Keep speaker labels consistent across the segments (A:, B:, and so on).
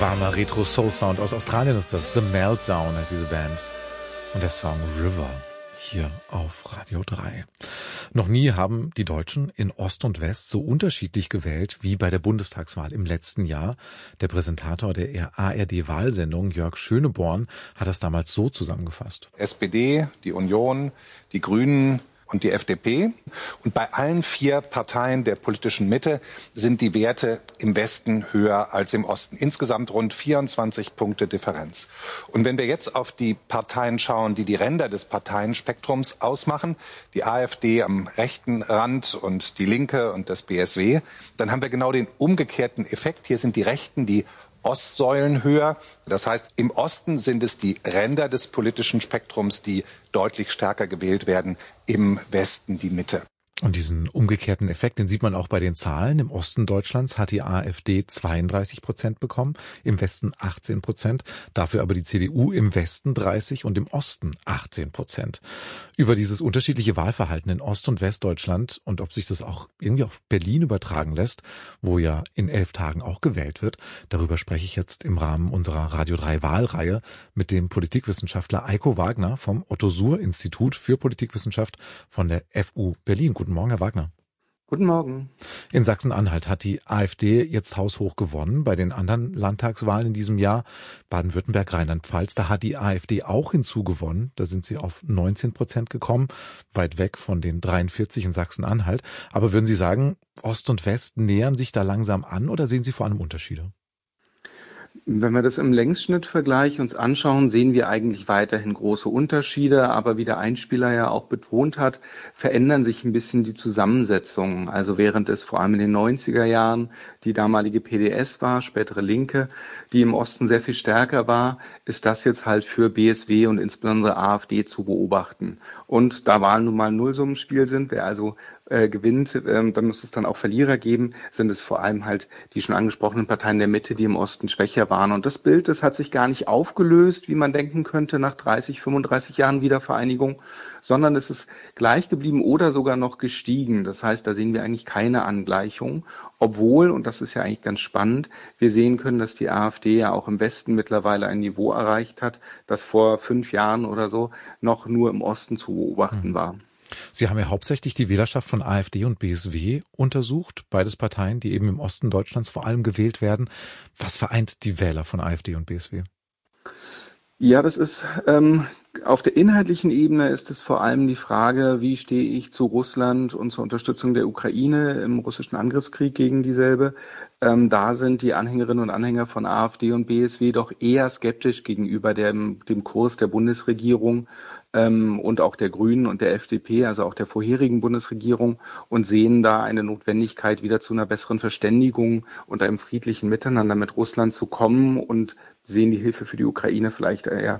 A: Warmer Retro-Soul-Sound aus Australien ist das. The Meltdown heißt diese Band. Und der Song River hier auf Radio 3. Noch nie haben die Deutschen in Ost und West so unterschiedlich gewählt wie bei der Bundestagswahl im letzten Jahr. Der Präsentator der ARD-Wahlsendung, Jörg Schöneborn, hat das damals so zusammengefasst.
B: SPD, die Union, die Grünen und die FDP. Und bei allen 4 Parteien der politischen Mitte sind die Werte im Westen höher als im Osten. Insgesamt rund 24 Punkte Differenz. Und wenn wir jetzt auf die Parteien schauen, die die Ränder des Parteienspektrums ausmachen, die AfD am rechten Rand und die Linke und das BSW, dann haben wir genau den umgekehrten Effekt. Hier sind die Rechten, die Ostsäulen höher. Das heißt, im Osten sind es die Ränder des politischen Spektrums, die deutlich stärker gewählt werden, im Westen die Mitte.
A: Und diesen umgekehrten Effekt, den sieht man auch bei den Zahlen. Im Osten Deutschlands hat die AfD 32% bekommen, im Westen 18%, dafür aber die CDU im Westen 30% und im Osten 18%. Über dieses unterschiedliche Wahlverhalten in Ost- und Westdeutschland und ob sich das auch irgendwie auf Berlin übertragen lässt, wo ja in 11 Tagen auch gewählt wird, darüber spreche ich jetzt im Rahmen unserer Radio 3 Wahlreihe mit dem Politikwissenschaftler Eiko Wagner vom Otto-Suhr-Institut für Politikwissenschaft von der FU Berlin. Guten Morgen, Herr Wagner.
C: Guten Morgen.
A: In Sachsen-Anhalt hat die AfD jetzt haushoch gewonnen. Bei den anderen Landtagswahlen in diesem Jahr, Baden-Württemberg, Rheinland-Pfalz, da hat die AfD auch hinzugewonnen. Da sind sie auf 19% gekommen, weit weg von den 43 in Sachsen-Anhalt. Aber würden Sie sagen, Ost und West nähern sich da langsam an oder sehen Sie vor allem Unterschiede?
C: Wenn wir das im Längsschnittvergleich uns anschauen, sehen wir eigentlich weiterhin große Unterschiede. Aber wie der Einspieler ja auch betont hat, verändern sich ein bisschen die Zusammensetzungen. Also während es vor allem in den 90er Jahren die damalige PDS war, spätere Linke, die im Osten sehr viel stärker war, ist das jetzt halt für BSW und insbesondere AfD zu beobachten. Und da Wahlen nun mal ein Nullsummenspiel sind, wer also gewinnt, dann muss es dann auch Verlierer geben, sind es vor allem halt die schon angesprochenen Parteien der Mitte, die im Osten schwächer waren. Und das Bild, das hat sich gar nicht aufgelöst, wie man denken könnte, nach 30, 35 Jahren Wiedervereinigung, sondern es ist gleich geblieben oder sogar noch gestiegen. Das heißt, da sehen wir eigentlich keine Angleichung, obwohl, und das ist ja eigentlich ganz spannend, wir sehen können, dass die AfD ja auch im Westen mittlerweile ein Niveau erreicht hat, das vor 5 Jahren oder so noch nur im Osten zu beobachten war.
A: Sie haben ja hauptsächlich die Wählerschaft von AfD und BSW untersucht, beides Parteien, die eben im Osten Deutschlands vor allem gewählt werden. Was vereint die Wähler von AfD und BSW?
C: Ja, das ist auf der inhaltlichen Ebene ist es vor allem die Frage, wie stehe ich zu Russland und zur Unterstützung der Ukraine im russischen Angriffskrieg gegen dieselbe. Da sind die Anhängerinnen und Anhänger von AfD und BSW doch eher skeptisch gegenüber dem Kurs der Bundesregierung und auch der Grünen und der FDP, also auch der vorherigen Bundesregierung, und sehen da eine Notwendigkeit, wieder zu einer besseren Verständigung und einem friedlichen Miteinander mit Russland zu kommen und sehen die Hilfe für die Ukraine vielleicht eher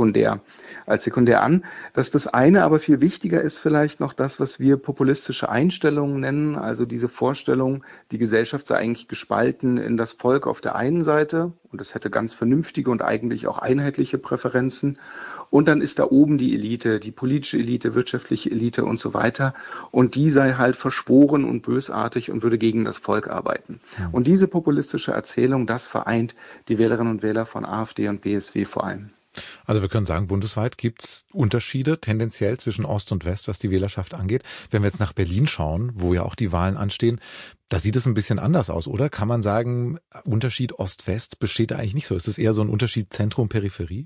C: als sekundär an. Das ist das eine, aber viel wichtiger ist vielleicht noch das, was wir populistische Einstellungen nennen, also diese Vorstellung, die Gesellschaft sei eigentlich gespalten in das Volk auf der einen Seite, und es hätte ganz vernünftige und eigentlich auch einheitliche Präferenzen, und dann ist da oben die Elite, die politische Elite, wirtschaftliche Elite und so weiter. Und die sei halt verschworen und bösartig und würde gegen das Volk arbeiten. Ja. Und diese populistische Erzählung, das vereint die Wählerinnen und Wähler von AfD und BSW vor allem.
A: Also wir können sagen, bundesweit gibt es Unterschiede tendenziell zwischen Ost und West, was die Wählerschaft angeht. Wenn wir jetzt nach Berlin schauen, wo ja auch die Wahlen anstehen, da sieht es ein bisschen anders aus, oder? Kann man sagen, Unterschied Ost-West besteht eigentlich nicht so? Ist es eher so ein Unterschied Zentrum-Peripherie?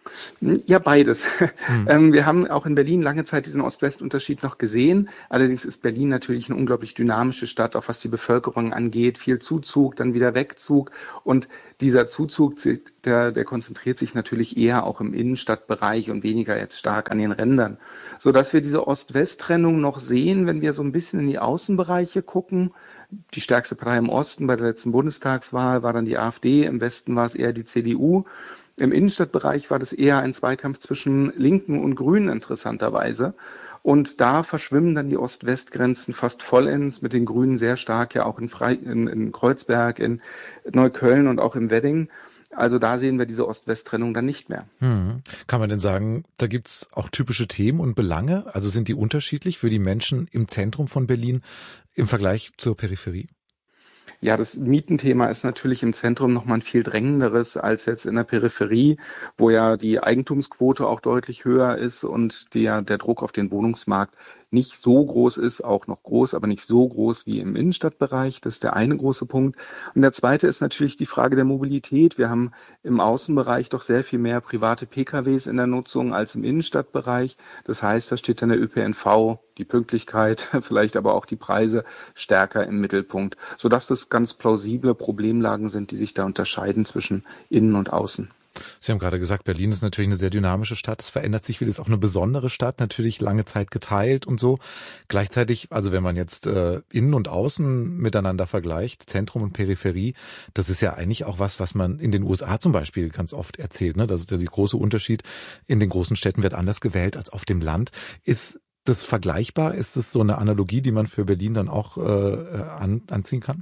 C: Ja, beides. Wir haben auch in Berlin lange Zeit diesen Ost-West-Unterschied noch gesehen. Allerdings ist Berlin natürlich eine unglaublich dynamische Stadt, auch was die Bevölkerung angeht. Viel Zuzug, dann wieder Wegzug. Und dieser Zuzug, der konzentriert sich natürlich eher auch im Innenstadtbereich und weniger jetzt stark an den Rändern. Sodass wir diese Ost-West-Trennung noch sehen, wenn wir so ein bisschen in die Außenbereiche gucken. Die stärkste Partei im Osten bei der letzten Bundestagswahl war dann die AfD, im Westen war es eher die CDU. Im Innenstadtbereich war das eher ein Zweikampf zwischen Linken und Grünen interessanterweise. Und da verschwimmen dann die Ost-West-Grenzen fast vollends, mit den Grünen sehr stark ja auch in Kreuzberg, in Neukölln und auch im Wedding. Also da sehen wir diese Ost-West-Trennung dann nicht mehr.
A: Kann man denn sagen, da gibt's auch typische Themen und Belange? Also sind die unterschiedlich für die Menschen im Zentrum von Berlin im Vergleich zur Peripherie?
C: Ja, das Mietenthema ist natürlich im Zentrum nochmal ein viel drängenderes als jetzt in der Peripherie, wo ja die Eigentumsquote auch deutlich höher ist und der Druck auf den Wohnungsmarkt nicht so groß ist, auch noch groß, aber nicht so groß wie im Innenstadtbereich. Das ist der eine große Punkt. Und der zweite ist natürlich die Frage der Mobilität. Wir haben im Außenbereich doch sehr viel mehr private PKWs in der Nutzung als im Innenstadtbereich. Das heißt, da steht dann der ÖPNV, die Pünktlichkeit, vielleicht aber auch die Preise stärker im Mittelpunkt, sodass das ganz plausible Problemlagen sind, die sich da unterscheiden zwischen Innen und Außen.
A: Sie haben gerade gesagt, Berlin ist natürlich eine sehr dynamische Stadt. Es verändert sich viel, ist auch eine besondere Stadt, natürlich lange Zeit geteilt und so. Gleichzeitig, also wenn man jetzt Innen und Außen miteinander vergleicht, Zentrum und Peripherie, das ist ja eigentlich auch was man in den USA zum Beispiel ganz oft erzählt, ne? Das ist ja der große Unterschied. In den großen Städten wird anders gewählt als auf dem Land. Ist das vergleichbar? Ist das so eine Analogie, die man für Berlin dann auch anziehen kann?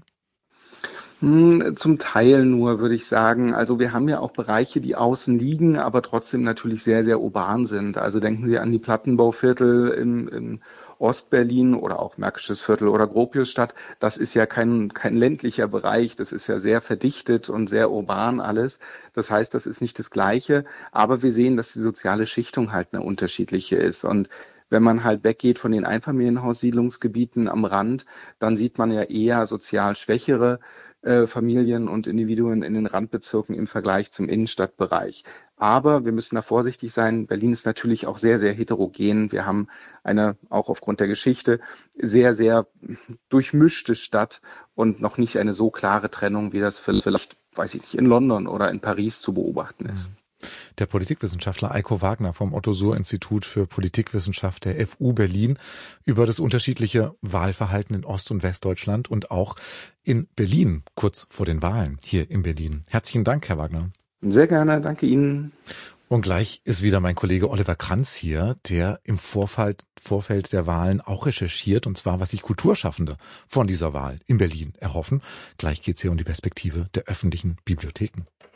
C: Zum Teil nur, würde ich sagen. Also wir haben ja auch Bereiche, die außen liegen, aber trotzdem natürlich sehr, sehr urban sind. Also denken Sie an die Plattenbauviertel in Ostberlin oder auch Märkisches Viertel oder Gropiusstadt. Das ist ja kein ländlicher Bereich. Das ist ja sehr verdichtet und sehr urban alles. Das heißt, das ist nicht das Gleiche. Aber wir sehen, dass die soziale Schichtung halt eine unterschiedliche ist. Und wenn man halt weggeht von den Einfamilienhaussiedlungsgebieten am Rand, dann sieht man ja eher sozial schwächere Familien und Individuen in den Randbezirken im Vergleich zum Innenstadtbereich. Aber wir müssen da vorsichtig sein. Berlin ist natürlich auch sehr, sehr heterogen. Wir haben eine, auch aufgrund der Geschichte, sehr, sehr durchmischte Stadt und noch nicht eine so klare Trennung, wie das vielleicht, weiß ich nicht, in London oder in Paris zu beobachten ist.
A: Der Politikwissenschaftler Eiko Wagner vom Otto-Suhr-Institut für Politikwissenschaft der FU Berlin über das unterschiedliche Wahlverhalten in Ost- und Westdeutschland und auch in Berlin, kurz vor den Wahlen hier in Berlin. Herzlichen Dank, Herr Wagner.
C: Sehr gerne, danke Ihnen.
A: Und gleich ist wieder mein Kollege Oliver Kranz hier, der im Vorfeld der Wahlen auch recherchiert, und zwar, was sich Kulturschaffende von dieser Wahl in Berlin erhoffen. Gleich geht's hier um die Perspektive der öffentlichen Bibliotheken.